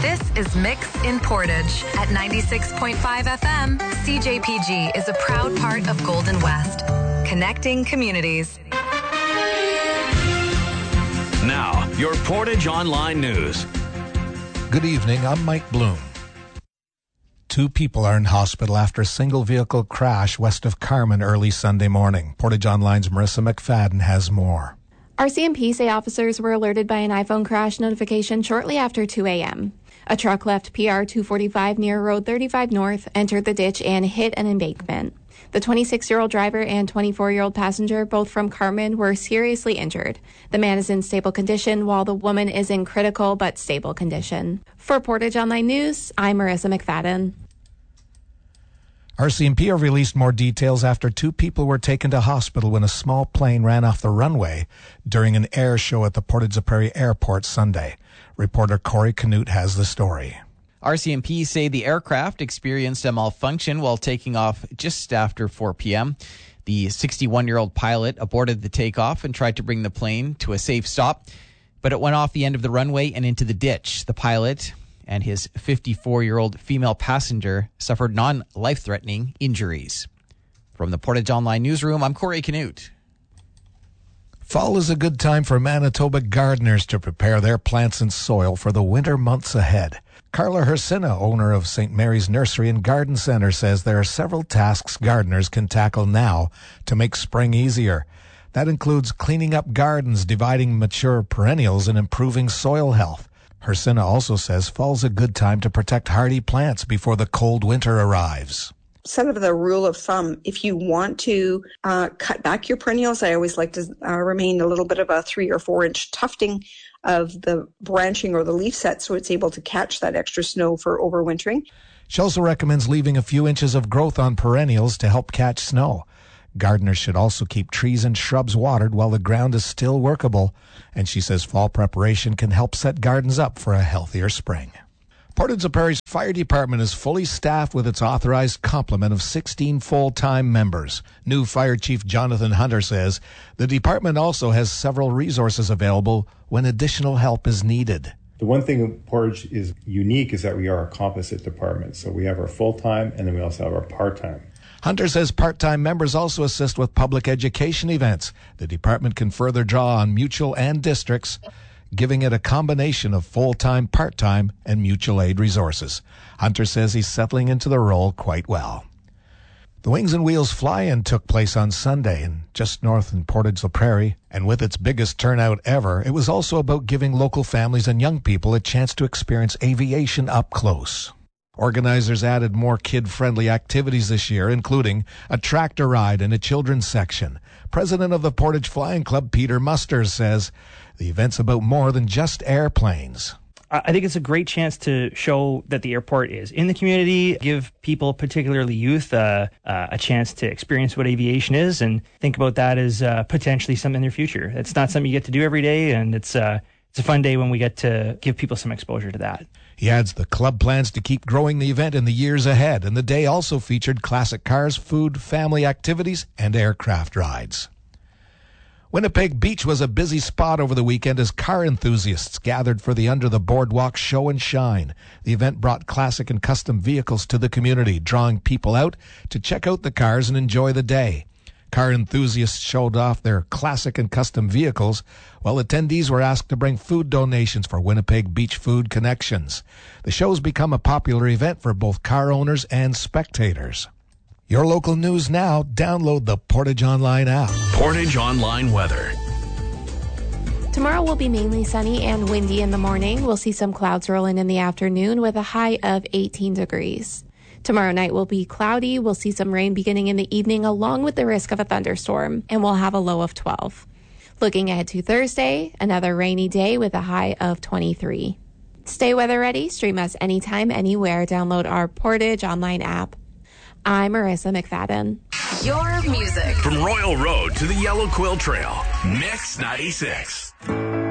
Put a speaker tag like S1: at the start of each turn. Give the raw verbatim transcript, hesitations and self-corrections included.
S1: This is Mix in Portage at ninety-six point five F M. C J P G is a proud part of Golden West, connecting communities.
S2: Now, your Portage Online News.
S3: Good evening, I'm Mike Bloom. Two people are in hospital after a single-vehicle crash west of Carman early Sunday morning. Portage Online's Marissa McFadden has more.
S4: R C M P say officers were alerted by an iPhone crash notification shortly after two a.m. A truck left P R two forty-five near Road thirty-five North, entered the ditch, and hit an embankment. The twenty-six-year-old driver and twenty-four-year-old passenger, both from Carman, were seriously injured. The man is in stable condition, while the woman is in critical but stable condition. For Portage Online News, I'm Marissa McFadden.
S3: R C M P have released more details after two people were taken to hospital when a small plane ran off the runway during an air show at the Portage la Prairie Airport Sunday. Reporter Corey Canute has the story.
S5: R C M P say the aircraft experienced a malfunction while taking off just after four p.m. The sixty-one-year-old pilot aborted the takeoff and tried to bring the plane to a safe stop, but it went off the end of the runway and into the ditch. The pilot and his fifty-four-year-old female passenger suffered non-life-threatening injuries. From the Portage Online Newsroom, I'm Corey Canute.
S3: Fall is a good time for Manitoba gardeners to prepare their plants and soil for the winter months ahead. Carla Hersina, owner of Saint Mary's Nursery and Garden Center, says there are several tasks gardeners can tackle now to make spring easier. That includes cleaning up gardens, dividing mature perennials, and improving soil health. Hersina also says fall's a good time to protect hardy plants before the cold winter arrives.
S6: Sort of the rule of thumb, if you want to uh, cut back your perennials, I always like to uh, remain a little bit of a three or four inch tufting of the branching or the leaf set so it's able to catch that extra snow for overwintering.
S3: She also recommends leaving a few inches of growth on perennials to help catch snow. Gardeners should also keep trees and shrubs watered while the ground is still workable, and she says fall preparation can help set gardens up for a healthier spring. Portage la Prairie's fire department is fully staffed with its authorized complement of sixteen full-time members. New Fire Chief Jonathan Hunter says the department also has several resources available when additional help is needed.
S7: The one thing Portage is unique is that we are a composite department. So we have our full-time and then we also have our part-time.
S3: Hunter says part-time members also assist with public education events. The department can further draw on mutual and districts, giving it a combination of full-time, part-time, and mutual aid resources. Hunter says he's settling into the role quite well. The Wings and Wheels fly-in took place on Sunday in just north in Portage la Prairie, and with its biggest turnout ever, it was also about giving local families and young people a chance to experience aviation up close. Organizers added more kid-friendly activities this year, including a tractor ride and a children's section. President of the Portage Flying Club, Peter Musters, says the event's about more than just airplanes.
S8: I think it's a great chance to show that the airport is in the community, give people, particularly youth, uh, uh, a chance to experience what aviation is, and think about that as uh, potentially something in their future. It's not something you get to do every day, and it's, uh, it's a fun day when we get to give people some exposure to that.
S3: He adds the club plans to keep growing the event in the years ahead, and the day also featured classic cars, food, family activities, and aircraft rides. Winnipeg Beach was a busy spot over the weekend as car enthusiasts gathered for the Under the Boardwalk Show and Shine. The event brought classic and custom vehicles to the community, drawing people out to check out the cars and enjoy the day. Car enthusiasts showed off their classic and custom vehicles, while attendees were asked to bring food donations for Winnipeg Beach Food Connections. The show's become a popular event for both car owners and spectators. Your local news now. Download the Portage Online app.
S2: Portage Online weather.
S4: Tomorrow will be mainly sunny and windy in the morning. We'll see some clouds roll in in the afternoon with a high of eighteen degrees. Tomorrow night will be cloudy. We'll see some rain beginning in the evening along with the risk of a thunderstorm, and we'll have a low of twelve. Looking ahead to Thursday, another rainy day with a high of twenty-three. Stay weather ready. Stream us anytime, anywhere. Download our Portage Online app. I'm Marissa McFadden.
S1: Your music.
S2: From Royal Road to the Yellow Quill Trail, Mix ninety-six.